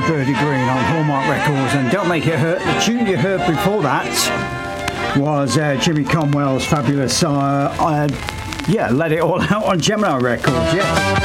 Birdie Green on Hallmark Records and Don't Make It Hurt. The tune you heard before that was Jimmy Conwell's fabulous Let It All Out on Gemini Records, yeah.